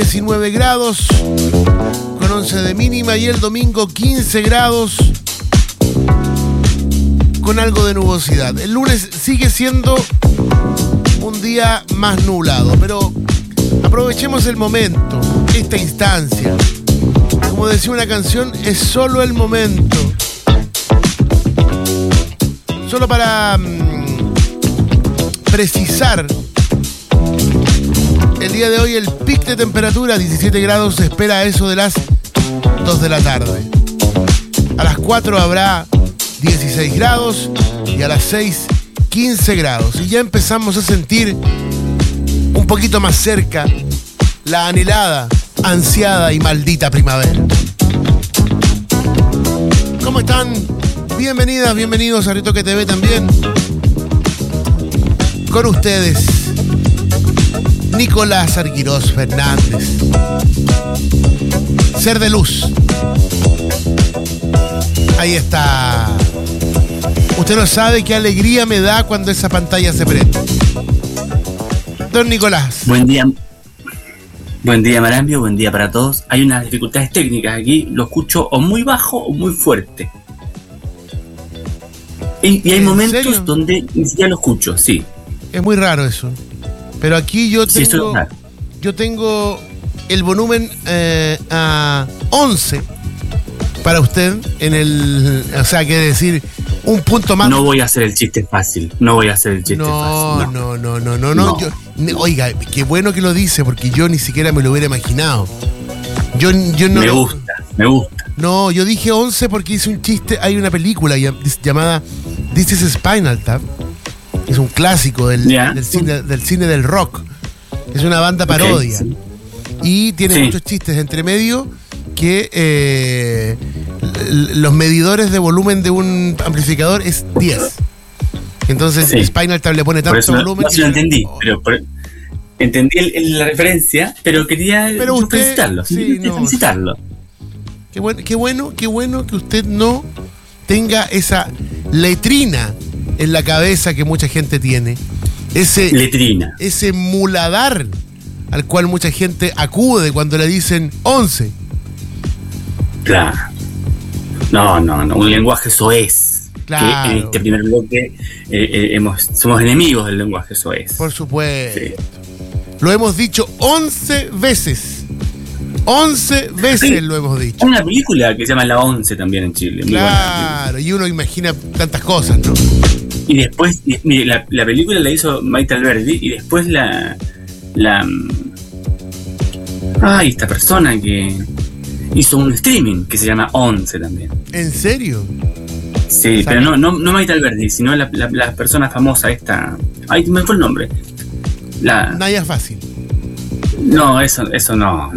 19 grados, con 11 de mínima, y el domingo 15 grados, con algo de nubosidad. El lunes sigue siendo un día más nublado, pero aprovechemos el momento, esta instancia. Como decía una canción, es solo el momento. Solo para precisar, el día de hoy el pic de temperatura, 17 grados, se espera a eso de las 2 de la tarde. A las 4 habrá 16 grados y a las 6, 15 grados. Y ya empezamos a sentir un poquito más cerca la anhelada, ansiada y maldita primavera. ¿Cómo están? Bienvenidas, bienvenidos a Retoque TV también. Con ustedes, Nicolás Arquirós Fernández. Ser de luz. Ahí está. Usted no sabe qué alegría me da cuando esa pantalla se prende. Don Nicolás. Buen día. Buen día, Marambio. Buen día para todos. Hay unas dificultades técnicas aquí. Lo escucho o muy bajo o muy fuerte. Y hay momentos serio? donde ni siquiera lo escucho, sí. Es muy raro eso. Pero aquí yo Sí, eso tengo, es raro. yo tengo el volumen a 11 para usted en el, o sea, quiere decir un punto más. No voy a hacer el chiste fácil. No voy a hacer el chiste fácil. No. Oiga, qué bueno que lo dice, porque yo ni siquiera me lo hubiera imaginado. Yo no. Me gusta. No, yo dije 11 porque hice un chiste. Hay una película llamada This is Spinal Tap. Es un clásico del cine del rock. Es una banda parodia. Okay, sí. Y tiene muchos chistes entre medio que los medidores de volumen de un amplificador es 10. Entonces Spinal Tap le pone tanto volumen. No lo entendí, pero entendí la referencia, pero quería felicitarlo. Felicitarlo. Qué bueno que usted no tenga esa letrina en la cabeza que mucha gente tiene. Ese muladar al cual mucha gente acude cuando le dicen 11. Claro. No. Un lenguaje soez. Claro. Que en este primer bloque somos enemigos del lenguaje soez. Por supuesto. Sí. Lo hemos dicho 11 veces. 11 veces lo hemos dicho. Hay una película que se llama La 11 también en Chile. Claro, y uno imagina tantas cosas, ¿no? Y después, mire, la película la hizo Maite Alberdi y después esta persona que hizo un streaming que se llama 11 también. ¿En serio? Sí, pero no Maite Alberdi, sino la persona famosa esta. Ay, me fue el nombre. Naya Fácil. No, eso no.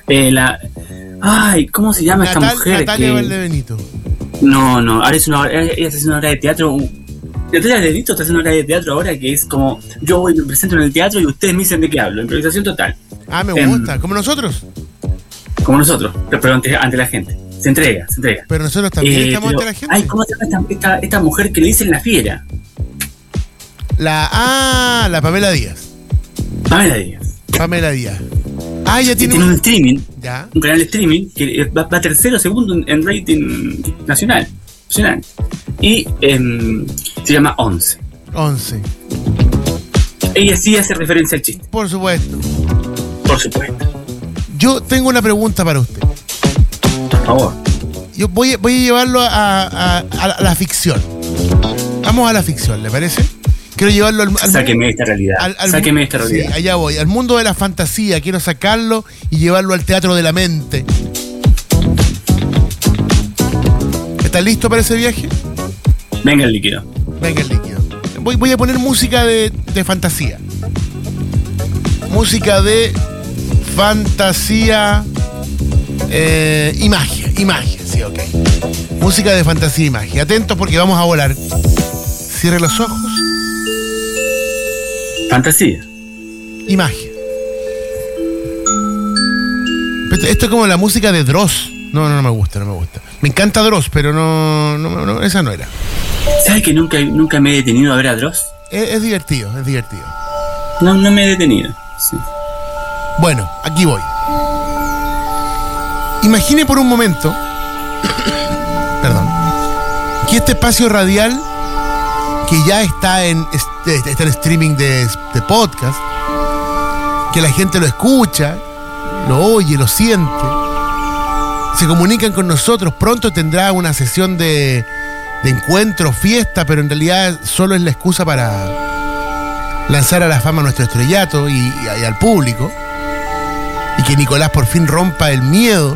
¿Cómo se llama esta mujer? Natalia Valdebenito. No, ahora ella está haciendo una obra de teatro. Natalia Valdebenito está haciendo una obra de teatro ahora que es como, yo voy y me presento en el teatro y ustedes me dicen de qué hablo. Improvisación total. Ah, me gusta. Como nosotros. Como nosotros, pero ante la gente. Se entrega. Pero nosotros también estamos ante la gente. Ay, ¿cómo se llama esta mujer que le dicen la fiera? La Pamela Díaz. Pamela Díaz. Ya tiene un streaming, ¿ya? Un canal de streaming que va tercero, segundo en rating nacional. Y se llama 11. 11. Ella sí hace referencia al chiste. Por supuesto. Yo tengo una pregunta para usted. Por favor. Yo voy a llevarlo a la ficción. Vamos a la ficción, ¿le parece? Quiero llevarlo al Sáqueme de esta realidad. Sáqueme de esta realidad. Sí, allá voy. Al mundo de la fantasía. Quiero sacarlo y llevarlo al teatro de la mente. ¿Está listo para ese viaje? Venga el líquido. Voy a poner música de fantasía. Música de fantasía y magia. Sí, ok. Música de fantasía y magia. Atentos porque vamos a volar. Cierre los ojos. Fantasía. Y magia. Esto es como la música de Dross. No me gusta. Me encanta Dross, pero no, esa no era. ¿Sabes que nunca me he detenido a ver a Dross? Es divertido. No me he detenido. Sí. Bueno, aquí voy. Imagine por un momento, perdón, que este espacio radial, que ya está en streaming de podcast, que la gente lo escucha, lo oye, lo siente, se comunican con nosotros, pronto tendrá una sesión de encuentro, fiesta, pero en realidad solo es la excusa para lanzar a la fama nuestro estrellato y al público, y que Nicolás por fin rompa el miedo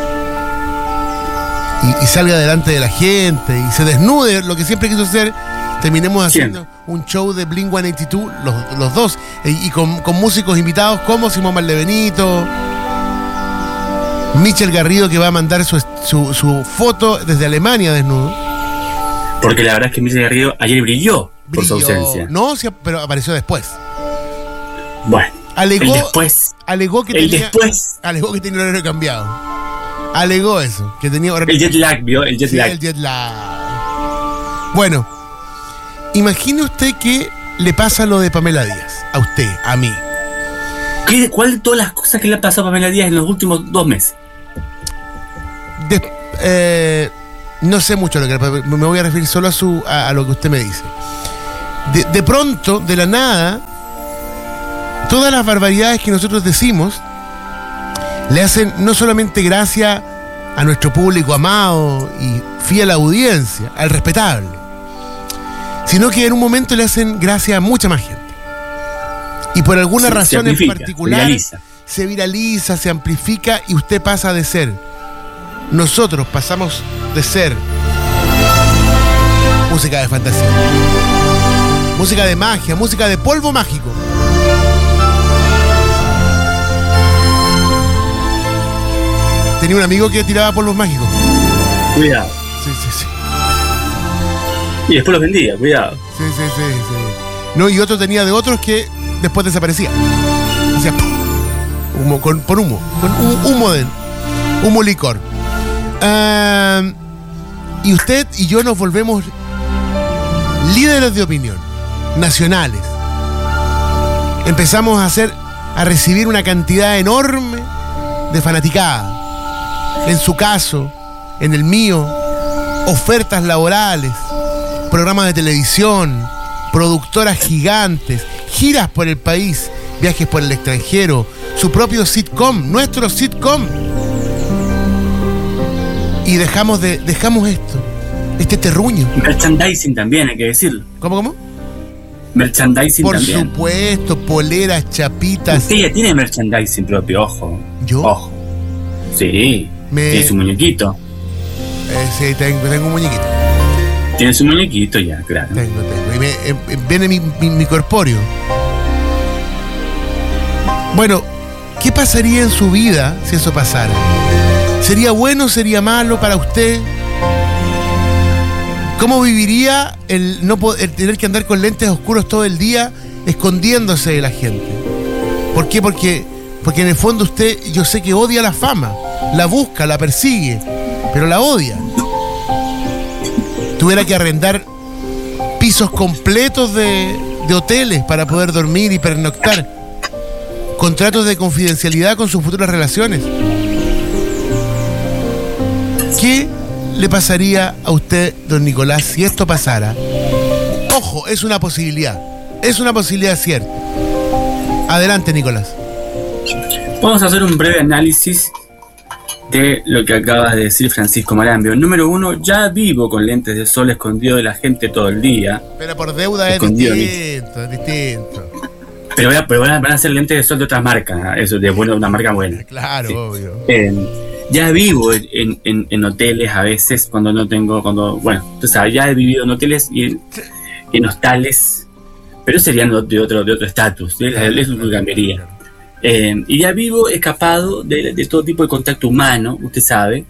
y salga delante de la gente y se desnude, lo que siempre quiso hacer. Terminemos haciendo un show de Blink-182, los dos, y con músicos invitados como Simón Valdebenito, Michel Garrido, que va a mandar su foto desde Alemania desnudo. Porque la verdad es que Michel Garrido ayer brilló por su ausencia. No, sí, pero apareció después. Bueno, alegó que tenía horario cambiado. Alegó eso, que tenía horario. El jet lag, ¿vio? El jet lag. El jet lag. Bueno, imagine usted que le pasa lo de Pamela Díaz. A usted, a mí. ¿Cuál de todas las cosas que le ha pasado a Pamela Díaz en los últimos 2 meses? No sé mucho lo que me voy a referir solo a lo que usted me dice. De pronto, de la nada, todas las barbaridades que nosotros decimos le hacen no solamente gracia a nuestro público amado y fiel audiencia, al respetable, sino que en un momento le hacen gracia a mucha más gente. Y por alguna razón en particular se viraliza, se amplifica, y usted pasa de ser, nosotros pasamos de ser música de fantasía, música de magia, música de polvo mágico, tenía un amigo que tiraba polvos mágicos. Cuidado. Sí. Y después los vendía, cuidado. Sí. No, y otro tenía de otros que después desaparecía. Decía, humo, con humo licor. Y usted y yo nos volvemos líderes de opinión, nacionales. Empezamos a recibir una cantidad enorme de fanaticada. En su caso, en el mío, ofertas laborales, programas de televisión, productoras gigantes, giras por el país, viajes por el extranjero, su propio sitcom, nuestro sitcom. Y dejamos esto, este terruño. Merchandising también, hay que decirlo. ¿Cómo? Merchandising por también. Por supuesto, poleras, chapitas. Sí, tiene merchandising propio, ojo. ¿Yo? Ojo. Sí, tiene su muñequito. Sí, tengo un muñequito. Tiene su muñequito ya, claro. Tengo. Y viene mi corpóreo. Bueno, ¿qué pasaría en su vida si eso pasara? ¿Sería bueno, sería malo para usted? ¿Cómo viviría el tener que andar con lentes oscuros todo el día, escondiéndose de la gente? ¿Por qué? Porque en el fondo usted, yo sé que odia la fama, la busca, la persigue, pero la odia. Tuviera que arrendar pisos completos de hoteles para poder dormir y pernoctar, contratos de confidencialidad con sus futuras relaciones. ¿Qué le pasaría a usted, don Nicolás, si esto pasara? Ojo, es una posibilidad cierta. Adelante, Nicolás. Vamos a hacer un breve análisis de lo que acabas de decir, Francisco Marambio. Número 1, ya vivo con lentes de sol escondido de la gente todo el día. Pero por deuda es distinto. Pero van a ser lentes de sol de otras marcas, eso, de una marca buena. Claro, sí. Obvio. Ya vivo en hoteles a veces bueno, tú sabes, ya he vivido en hoteles y en hostales, pero serían de otro estatus, ¿sí? Es lo que cambiaría. Y ya vivo escapado de todo tipo de contacto humano, usted sabe.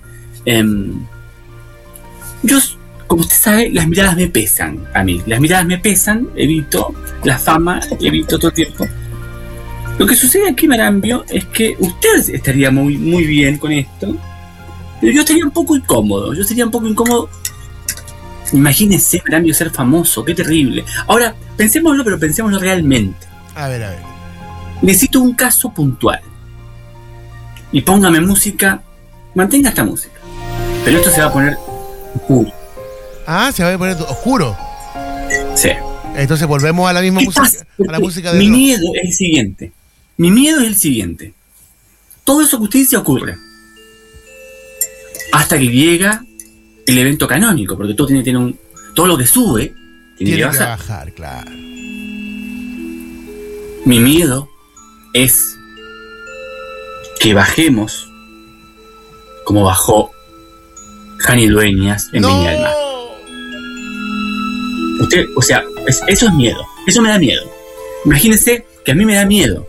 Yo, como usted sabe, las miradas me pesan a mí. Las miradas me pesan, evito la fama, evito todo el tiempo. Lo que sucede aquí, Marambio, es que usted estaría muy, muy bien con esto, pero yo estaría un poco incómodo. Imagínese, Marambio, ser famoso, qué terrible. Ahora, pensémoslo realmente. A ver. Necesito un caso puntual. Y póngame música mantenga esta música. Pero esto se va a poner oscuro. Se va a poner oscuro. Sí. Entonces volvemos a la misma música, a la música de mi rock. miedo es el siguiente. Mi miedo es el siguiente. Todo eso que usted dice ocurre. Hasta que llega el evento canónico, porque todo tiene todo lo que sube tiene que bajar, claro. Mi miedo es que bajemos como bajó Jani Dueñas en Viña del Mar. Usted, o sea, eso es miedo. Eso me da miedo. Imagínense que a mí me da miedo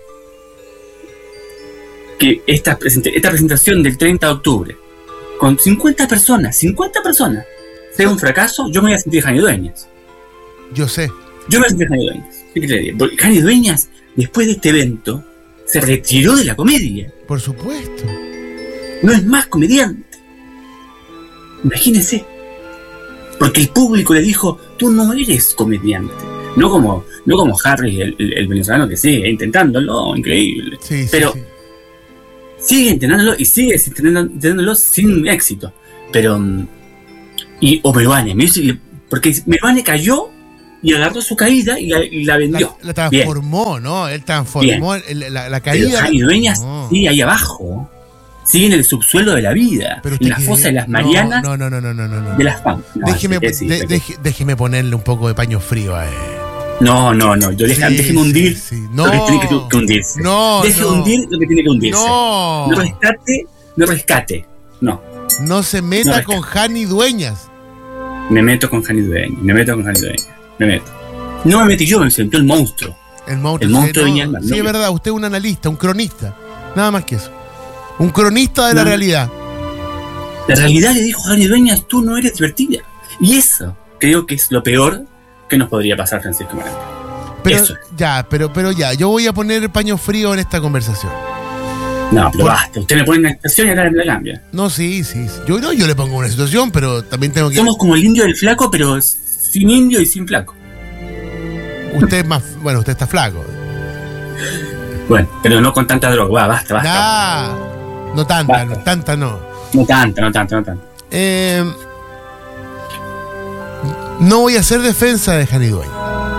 que esta presentación del 30 de octubre con 50 personas, sea un fracaso. Yo me voy a sentir Jani Dueñas. Yo sé. Yo me voy a sentir Jani Dueñas. ¿Qué quiere decir? Porque Jani Dueñas, después de este evento, se retiró de la comedia. Por supuesto. No es más comediante. Imagínense. Porque el público le dijo, tú no eres comediante. No como Harry, el venezolano, que sigue intentándolo, increíble. Sí, pero sigue intentándolo y sigue intentándolo sin éxito. Pero o Meruane, porque Meruane cayó y agarró su caída y la vendió. La transformó, bien. ¿No? Él transformó la caída. Pero Jani Dueñas sigue ahí abajo. Sigue en el subsuelo de la vida, en la fosa de las Marianas. No. De las FAM. Déjeme ponerle un poco de paño frío a él. No. Déjeme hundir lo que tiene que hundirse. Deje hundir lo que tiene que hundirse. No rescate. No. No se meta con Jani Dueñas. Me meto con Jani Dueñas. No me metí yo, me sentó el monstruo. El monstruo de Viña del Mar. Sí, es verdad, usted es un analista, un cronista. Nada más que eso. Un cronista de la realidad. La realidad, le dijo Jani Dueñas, tú no eres divertida. Y eso creo que es lo peor que nos podría pasar, Francisco Marante. Pero yo voy a poner paño frío en esta conversación. No, pero basta. Usted me pone una situación y ahora me la cambia. No, sí. Yo le pongo una situación, pero también tengo que... Somos como el indio del flaco, pero sin indio y sin flaco. Usted es más... Bueno, usted está flaco. Bueno, pero no con tanta droga. Basta. No tanta, basta. No tanta, no. No tanto. No voy a hacer defensa de Jani Dueñas.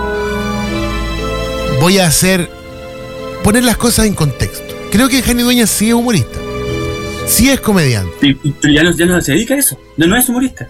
Voy a poner las cosas en contexto. Creo que Jani Dueñas sí es humorista. Sí es comediante. Pero ya no se dedica a eso. No es humorista.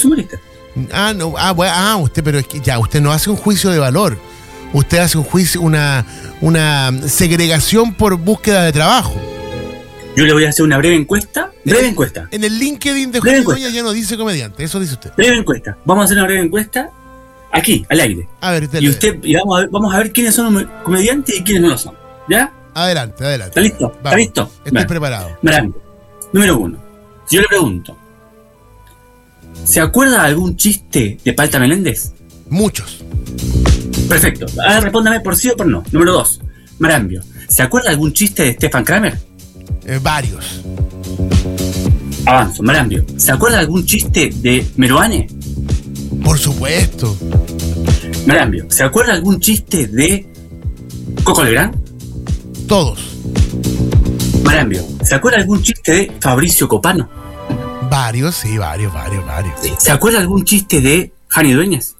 Usted, pero es que ya, usted no hace un juicio de valor. Usted hace un juicio, una segregación por búsqueda de trabajo. Yo le voy a hacer una breve encuesta. En el LinkedIn de Jani Dueñas ya no dice comediante, eso dice usted. Breve encuesta. Vamos a hacer una breve encuesta aquí, al aire. A ver, y vamos a ver quiénes son comediantes y quiénes no lo son. ¿Ya? Adelante. ¿Está listo? ¿Está listo? Estoy preparado. Marante. Número 1. Si yo le pregunto, ¿se acuerda de algún chiste de Palta Meléndez? Muchos. Perfecto. Ahora respóndame por sí o por no. Número 2. Marambio. ¿Se acuerda de algún chiste de Stefan Kramer? Varios. Avanzo. Marambio. ¿Se acuerda de algún chiste de Meruane? Por supuesto. Marambio. ¿Se acuerda de algún chiste de Coco Legrand? Todos. Marambio. ¿Se acuerda de algún chiste de Fabricio Copano? Varios, sí, varios. ¿Se acuerda de algún chiste de Jani Dueñas?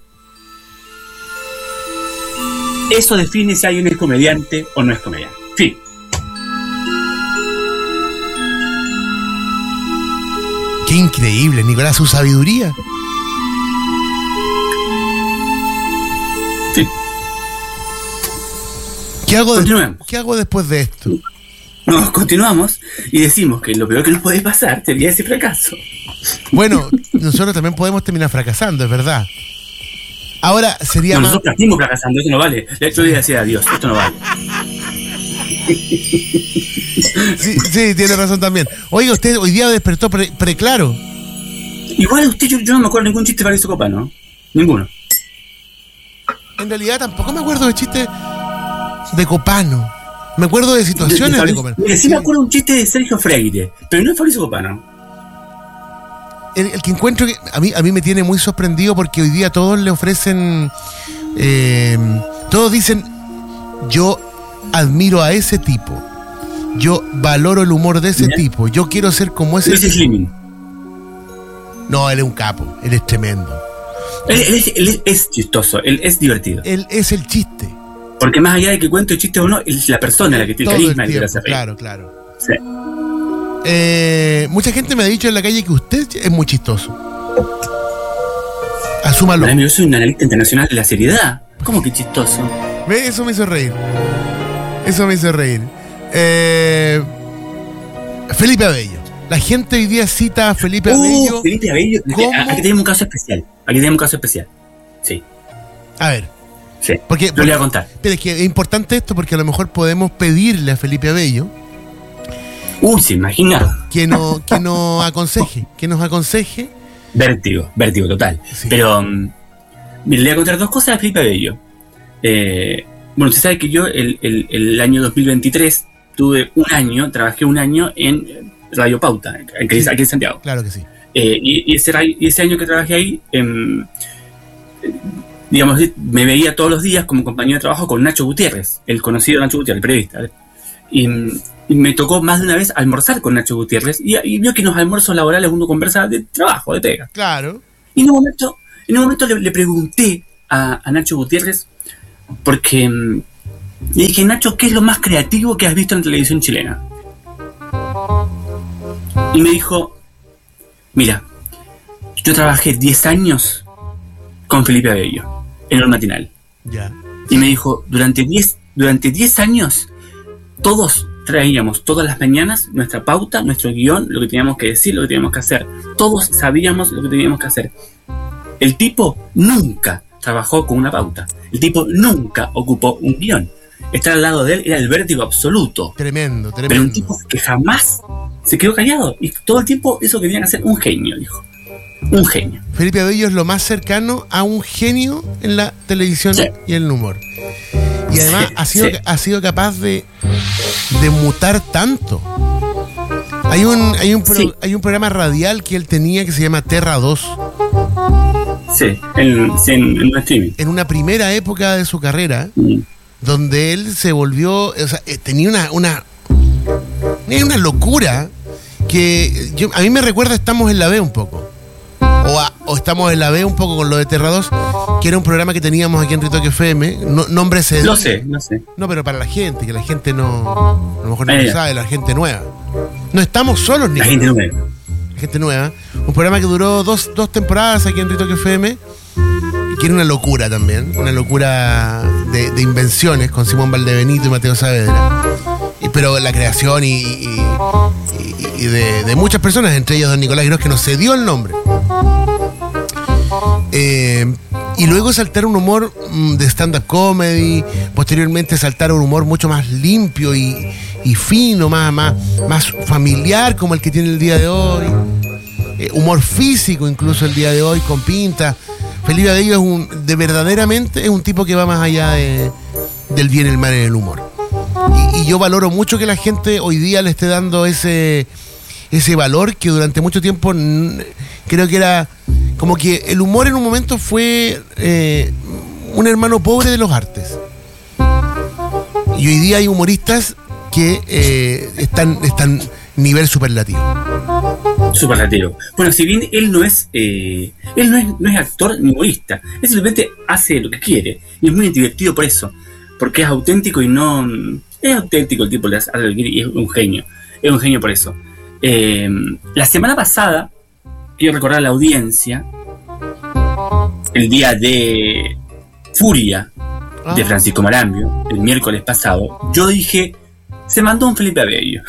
Eso define si alguien es comediante o no es comediante. Fin. Qué increíble, Nicolás, su sabiduría. Fin. ¿Qué hago después de esto? Nos continuamos y decimos que lo peor que nos puede pasar sería ese fracaso. Bueno, nosotros también podemos terminar fracasando, es verdad. Ahora sería más... Nosotros partimos fracasando, esto no vale. Yo le decía adiós, esto no vale. Sí, tiene razón también. Oiga, usted hoy día despertó preclaro. Igual usted, yo no me acuerdo de ningún chiste de Fabricio Copano. Ninguno. En realidad tampoco me acuerdo de chiste de Copano. Me acuerdo de situaciones de Copano. Sí me acuerdo de un chiste de Sergio Freire, pero no es Fabricio Copano. El que encuentro que a mí me tiene muy sorprendido porque hoy día todos le ofrecen... todos dicen, yo admiro a ese tipo. Yo valoro el humor de ese tipo. Yo quiero ser como ese. Luis Slimming. No, él es un capo. Él es tremendo. Él es chistoso, él es divertido. Él es el chiste. Porque más allá de que cuente chiste o no, es la persona la que tiene Todo carisma el y que lo tiempo, hace reír. claro. Sí. Mucha gente me ha dicho en la calle que usted es muy chistoso. Asúmalo. Para mí, yo soy un analista internacional de la seriedad. ¿Cómo que chistoso? ¿Ve? Eso me hizo reír. Felipe Abello. La gente hoy día cita a Felipe Abello. Felipe Abello. Aquí tenemos un caso especial. Sí. A ver. Sí. Porque lo voy a contar. Pero es que es importante esto porque a lo mejor podemos pedirle a Felipe Abello. Se imagina. Que nos aconseje. Vértigo total. Sí. Pero le voy a contar dos cosas a Felipe Abello. Bueno, usted sabe que yo el año 2023 trabajé un año en Radio Pauta, aquí en Santiago. Claro que sí. Y ese año que trabajé ahí, digamos, me veía todos los días como compañero de trabajo con Nacho Gutiérrez, el conocido Nacho Gutiérrez, el periodista. Y me tocó más de una vez almorzar con Nacho Gutiérrez y vio que en los almuerzos laborales uno conversa de trabajo, de pega. Claro. Y en un momento le pregunté a Nacho Gutiérrez, porque le dije, Nacho, ¿qué es lo más creativo que has visto en televisión chilena? Y me dijo, mira, yo trabajé 10 años con Felipe Abello en el matinal. Ya. Y me dijo, durante 10 años, todos traíamos todas las mañanas nuestra pauta, nuestro guión, lo que teníamos que decir, lo que teníamos que hacer. Todos sabíamos lo que teníamos que hacer. El tipo nunca trabajó con una pauta. El tipo nunca ocupó un guión. Estar al lado de él era el vértigo absoluto. Tremendo. Pero un tipo que jamás se quedó callado. Y todo el tiempo eso que tenía que hacer un genio, dijo. Un genio. Felipe Abello es lo más cercano a un genio en la televisión y en el humor. Y además ha sido capaz de mutar tanto. Hay un programa radial que él tenía que se llama Terra 2. Sí, en un streaming. En una primera época de su carrera, donde él se volvió, tenía una locura que a mí me recuerda Estamos en la B un poco. O Estamos en la B un poco con lo de Terra 2, que era un programa que teníamos aquí en Ritoque FM. Nombre se Lo sé. No, pero para la gente, que la gente no, a lo mejor no lo sabe, la gente nueva. No estamos solos ni. La gente nueva. La gente nueva. Un programa que duró dos temporadas aquí en Ritoque FM, y que era una locura también. Una locura de invenciones con Simón Valdebenito y Mateo Saavedra. Pero la creación y de muchas personas, entre ellos don Nicolás Quirós, que nos cedió el nombre. Y luego saltar un humor de stand-up comedy, posteriormente saltar un humor mucho más limpio y fino, más familiar, como el que tiene el día de hoy, humor físico incluso el día de hoy, con pinta. Felipe Abello verdaderamente es un tipo que va más allá del bien y el mal en el humor. Y yo valoro mucho que la gente hoy día le esté dando ese valor que durante mucho tiempo creo que era como que el humor en un momento fue un hermano pobre de los artes. Y hoy día hay humoristas que están nivel superlativo. Bueno, si bien él no es actor ni humorista, él simplemente hace lo que quiere y es muy divertido por eso, porque es auténtico y no es auténtico, el tipo le hace lo que quiere y es un genio por eso. La semana pasada, quiero recordar a la audiencia, el día de Furia de Francisco Marambio, el miércoles pasado, yo dije, se mandó un Felipe Abello.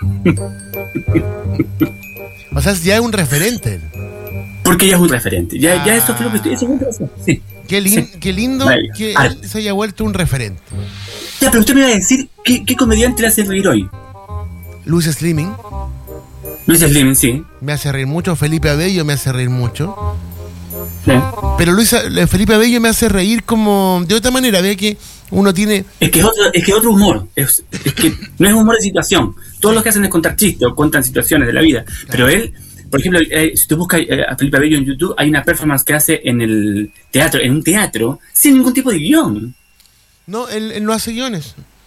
O sea, ya es un referente. Porque ya es un referente. Ya eso fue lo que estoy diciendo. Sí. Qué lindo que él se haya vuelto un referente. Ya, pero usted me iba a decir, ¿qué comediante le hace reír hoy? Luis Slimming. Sí. Me hace reír mucho. Felipe Abello me hace reír mucho. Sí. Pero Felipe Abello me hace reír como de otra manera. Ve que uno tiene... Es que otro humor. Es que no es humor de situación. Todos los que hacen es contar chistes o cuentan situaciones de la vida. Claro. Pero él, por ejemplo, si tú buscas a Felipe Abello en YouTube, hay una performance que hace en un teatro, sin ningún tipo de guión. No, él no hace guiones.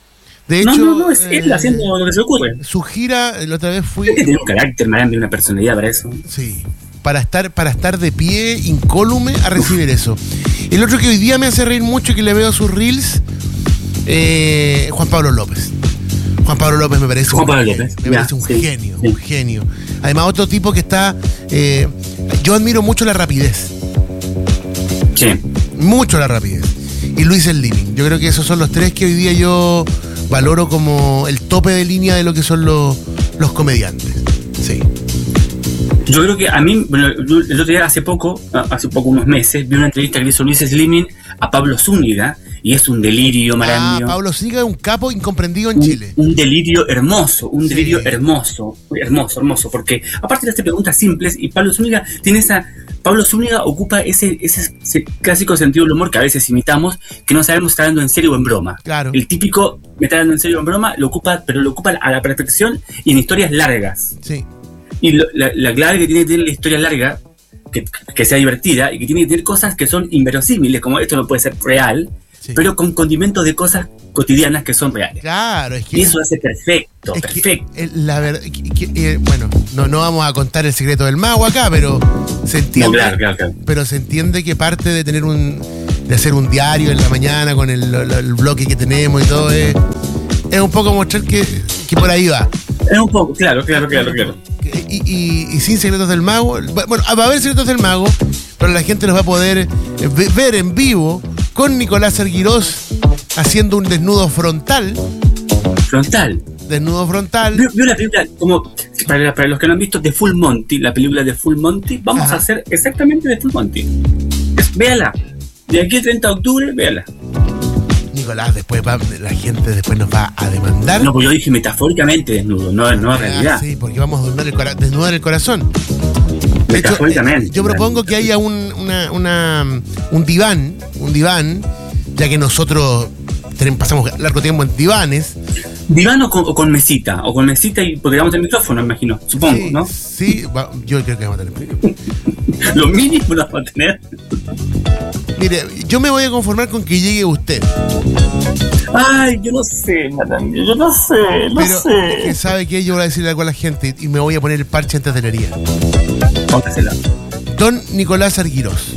De hecho, no, es él haciendo lo que se le ocurre. Su gira, la otra vez fui... Es que tiene un carácter, Marambio, una personalidad para eso. Sí, para estar de pie, incólume, a recibir eso. El otro que hoy día me hace reír mucho y que le veo sus reels, Juan Pablo López. Juan Pablo López me parece un genio. Además, otro tipo que está... yo admiro mucho la rapidez. Sí. Mucho la rapidez. Y Luis el Living. Yo creo que esos son los tres que hoy día yo valoro como el tope de línea de lo que son los comediantes. Sí. Yo creo que a mí, bueno, el otro día, hace poco, unos meses, vi una entrevista que le hizo Luis Slimming a Pablo Zúñiga, y es un delirio, Marambio. Pablo Zúñiga es un capo incomprendido en Chile. Un delirio hermoso, hermoso, porque aparte de hacer preguntas simples, y Pablo Zúñiga ocupa ese clásico sentido del humor que a veces imitamos, que no sabemos si está hablando en serio o en broma. Claro. El típico, me está hablando en serio o en broma, lo ocupa a la perfección y en historias largas. Sí. Y la clave que tiene que tener la historia larga, que sea divertida, y que tiene que tener cosas que son inverosímiles, como esto no puede ser real, sí, pero con condimentos de cosas cotidianas que son reales. Claro, es que... Y eso hace perfecto. La verdad, bueno, no vamos a contar el secreto del mago acá, pero se entiende. No, claro. Pero se entiende que parte de tener de hacer un diario en la mañana con el bloque que tenemos y todo es un poco mostrar que por ahí va. Es un poco, claro. Y sin secretos del mago, bueno, va a haber secretos del mago, pero la gente los va a poder ver en vivo con Nicolás Arguirós haciendo un desnudo frontal. Desnudo frontal. Vio la película, como para los que no han visto, de Full Monty, la película de Full Monty. Vamos a hacer exactamente de Full Monty. Véala. De aquí al 30 de octubre, véala. Nicolás, después la gente después nos va a demandar. No, pues yo dije metafóricamente desnudo, no en realidad. Sí, porque vamos a desnudar el corazón. Metafóricamente. Yo propongo que haya un diván, ya que nosotros pasamos largo tiempo en divanes. ¿Diván o con mesita? O con mesita y porque vamos a tener micrófono, me imagino, supongo, sí, ¿no? Sí, yo creo que vamos a tener micrófono. Lo mínimo lo vamos a tener. Mire, yo me voy a conformar con que llegue usted. Ay, yo no sé, Marambio, yo no sé. Pero, ¿sabe qué? Yo voy a decirle algo a la gente y me voy a poner el parche antes de la herida. Póngasela. Don Nicolás Arguirós,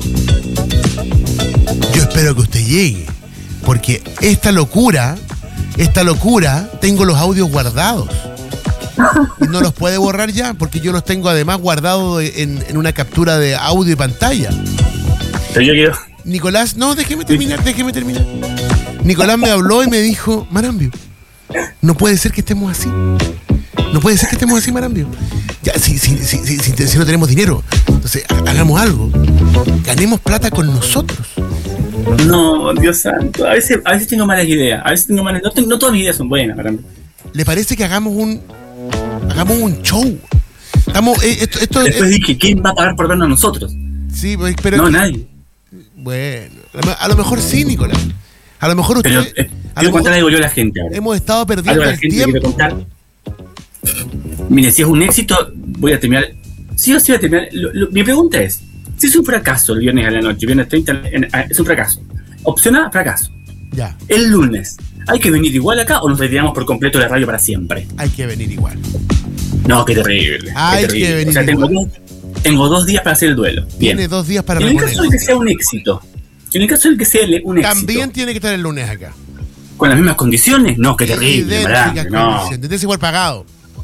yo espero que usted llegue, porque esta locura, tengo los audios guardados. Y no los puede borrar ya, porque yo los tengo además guardados en una captura de audio y pantalla. Pero yo quiero... Nicolás, no, déjeme terminar. Nicolás me habló y me dijo, Marambio, no puede ser que estemos así. Marambio. Ya, si no tenemos dinero, entonces hagamos algo. Ganemos plata con nosotros. No, Dios santo. A veces tengo malas ideas. No todas mis ideas son buenas, Marambio. ¿Le parece que hagamos un show? Después dije, ¿quién va a pagar por vernos a nosotros? Sí, pero... No, nadie. Bueno, a lo mejor sí, Nicolás. A lo mejor usted... Pero quiero contar algo yo a la gente ahora. Hemos estado perdiendo el tiempo. Mire, si es un éxito, voy a terminar... Sí o sí voy a terminar... Mi pregunta es, si es un fracaso el viernes a la noche, viernes 30, es un fracaso. Opción A, fracaso. Ya. El lunes, ¿hay que venir igual acá o nos retiramos por completo de la radio para siempre? Hay que venir igual. No, qué terrible. Hay que venir igual. Tengo 2 días para hacer el duelo. Bien. Tiene 2 días para reponer. En el caso de que sea un éxito. También tiene que estar el lunes acá. ¿Con las mismas condiciones? No, qué terrible. No. Dese por pagado.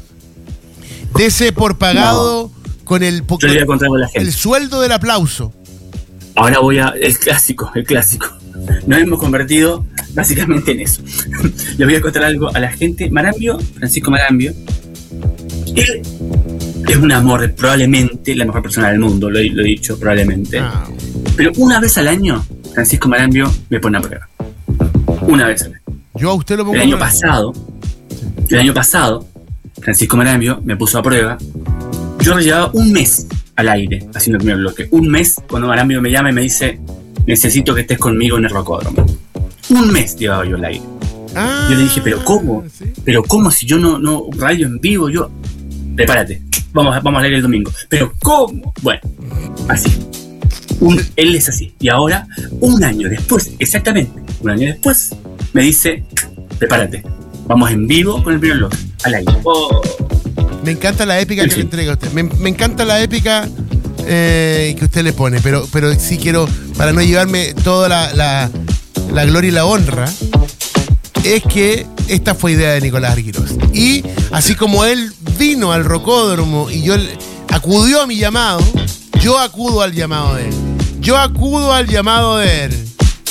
Con el... Yo le voy a contar con la gente. El sueldo del aplauso. Ahora voy a... El clásico. Nos hemos convertido básicamente en eso. Le voy a contar algo a la gente. Francisco Marambio, él es un amor, probablemente la mejor persona del mundo, lo he dicho, probablemente. Pero una vez al año, Francisco Marambio me pone a prueba. Una vez al año. Yo a usted lo pongo El año pasado, Francisco Marambio me puso a prueba. Yo llevaba un mes al aire haciendo el primer bloque. Un mes cuando Marambio me llama y me dice, necesito que estés conmigo en el Rocódromo. Un mes llevaba yo al aire. Yo le dije, ¿pero cómo? ¿Sí? ¿Pero cómo? Si yo no radio en vivo, yo... Prepárate, vamos a leer el domingo. ¿Pero cómo? Bueno, así. Él es así. Y ahora, un año después, me dice, prepárate, Vamos en vivo con el primer bloque. Al aire. Oh. Me encanta la épica que le entrega a usted. Me encanta la épica que usted le pone, pero sí quiero, para no llevarme toda la gloria y la honra, es que esta fue idea de Nicolás Arquirós. Y así como él vino al Rocódromo y acudió a mi llamado, yo acudo al llamado de él. Yo acudo al llamado de él.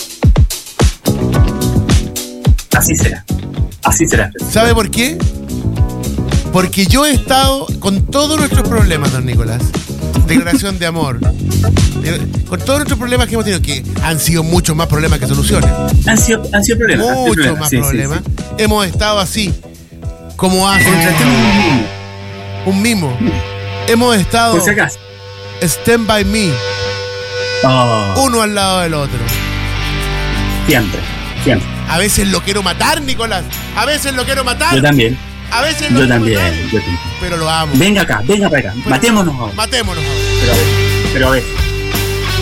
Así será. Así será. ¿Sabe por qué? Porque yo he estado con todos nuestros problemas, don Nicolás. Declaración de amor. Con todos nuestros problemas que hemos tenido, que han sido muchos más problemas que soluciones. Han sido problemas. Muchos más problemas. Sí. Hemos estado así, como hace un mimo. Hemos estado por si acaso. Stand by me. Uno al lado del otro. Siempre. A veces lo quiero matar, Nicolás. A veces lo quiero matar. Yo también. A veces lo quiero matar. Pero lo amo. Venga para acá. Matémonos ahora. Matémonos ahora. Pero a ver.